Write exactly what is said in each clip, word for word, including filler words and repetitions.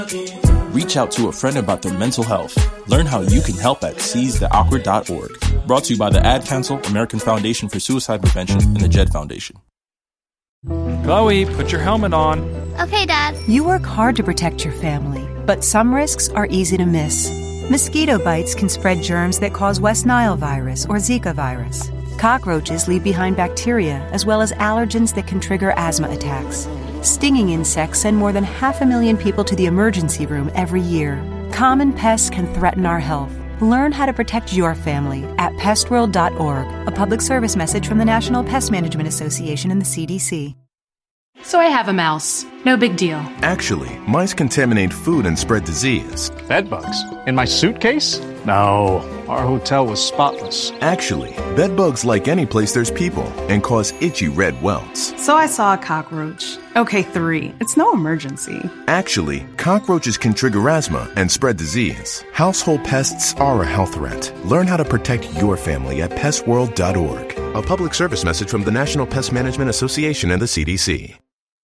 Reach out to a friend about their mental health. Learn how you can help at seize the awkward dot org. Brought to you by the Ad Council, American Foundation for Suicide Prevention, and the Jed Foundation. Chloe, put your helmet on. Okay, Dad. You work hard to protect your family, but some risks are easy to miss. Mosquito bites can spread germs that cause West Nile virus or Zika virus. Cockroaches leave behind bacteria as well as allergens that can trigger asthma attacks. Stinging insects send more than half a million people to the emergency room every year. Common pests can threaten our health. Learn how to protect your family at pest world dot org, a public service message from the National Pest Management Association and the C D C. So I have a mouse. No big deal. Actually, mice contaminate food and spread disease. Bed bugs? In my suitcase? No, our hotel was spotless. Actually, bed bugs like any place there's people and cause itchy red welts. So I saw a cockroach. Okay, three. It's no emergency. Actually, cockroaches can trigger asthma and spread disease. Household pests are a health threat. Learn how to protect your family at pest world dot org. A public service message from the National Pest Management Association and the C D C.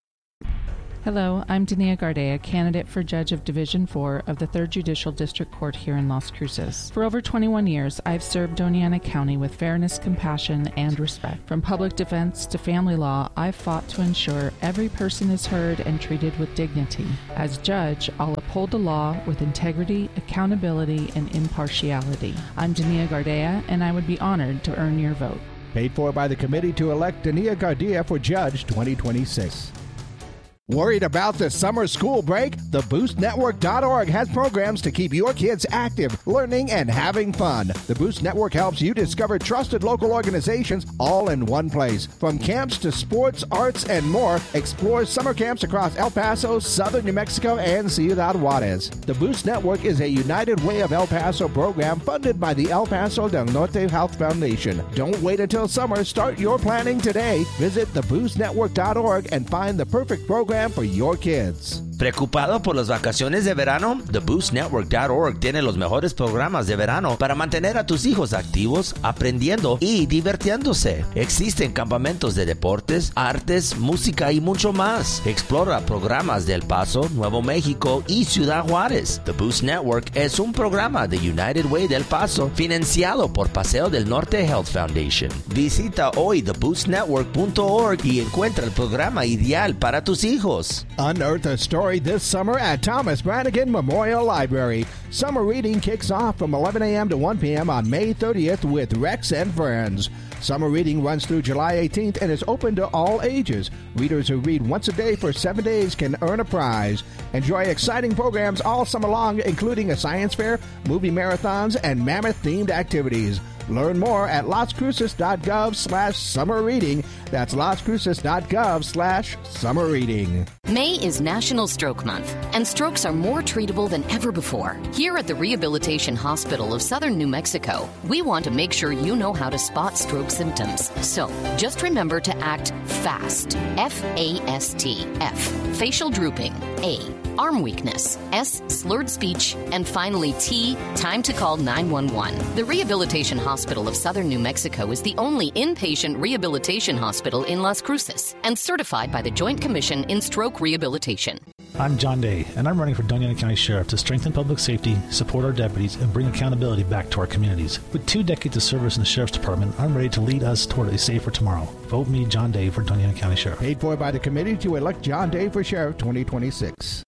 Hello, I'm Dania Gardea, candidate for Judge of Division four of the third Judicial District Court here in Las Cruces. For over twenty-one years, I've served Doña Ana County with fairness, compassion, and respect. From public defense to family law, I've fought to ensure every person is heard and treated with dignity. As judge, I'll uphold the law with integrity, accountability, and impartiality. I'm Dania Gardea, and I would be honored to earn your vote. Paid for by the committee to elect Dania Gardea for Judge twenty twenty-six. Worried about the summer school break? The boost network dot org has programs to keep your kids active, learning, and having fun. The Boost Network helps you discover trusted local organizations all in one place. From camps to sports, arts, and more, explore summer camps across El Paso, southern New Mexico, and Ciudad Juarez. The Boost Network is a United Way of El Paso program funded by the El Paso del Norte Health Foundation. Don't wait until summer. Start your planning today. Visit the boost network dot org and find the perfect program for your kids. ¿Preocupado por las vacaciones de verano? The boost network dot org tiene los mejores programas de verano para mantener a tus hijos activos, aprendiendo y divirtiéndose. Existen campamentos de deportes, artes, música y mucho más. Explora programas de El Paso, Nuevo México y Ciudad Juárez. The Boost Network es un programa de United Way del Paso financiado por Paseo del Norte Health Foundation. Visita hoy the boost network dot org y encuentra el programa ideal para tus hijos. Unearth a story this summer at Thomas Brannigan Memorial Library. Summer reading kicks off from eleven a.m. to one p.m. on May thirtieth with Rex and Friends. Summer reading runs through July eighteenth and is open to all ages. Readers who read once a day for seven days can earn a prize. Enjoy exciting programs all summer long, including a science fair, movie marathons, and mammoth-themed activities. Learn more at las cruces dot gov slash summer reading. That's las cruces dot gov slash summer reading. May is National Stroke Month, and strokes are more treatable than ever before. Here at the Rehabilitation Hospital of Southern New Mexico, we want to make sure you know how to spot stroke symptoms. So, just remember to act FAST. F A S T. F. Facial drooping. A. Arm weakness. S. Slurred speech. And finally, T. Time to call nine one one. The Rehabilitation Hospital of Southern New Mexico is the only inpatient rehabilitation hospital in Las Cruces and certified by the Joint Commission in Stroke Rehabilitation. I'm John Day, and I'm running for Doña Ana County Sheriff to strengthen public safety, support our deputies, and bring accountability back to our communities. With two decades of service in the Sheriff's Department, I'm ready to lead us toward a safer tomorrow. Vote me, John Day, for Doña Ana County Sheriff. Paid for by the committee to elect John Day for Sheriff twenty twenty-six.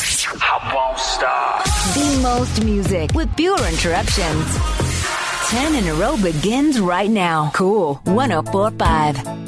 I won't stop. The most music with fewer interruptions. Ten in a row begins right now. Cool. one oh four point five.